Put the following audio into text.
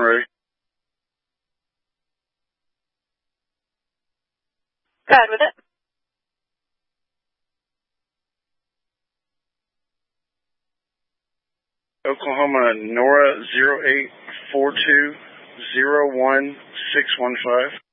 Ready. Go ahead with it. Oklahoma, Nora 0842011615.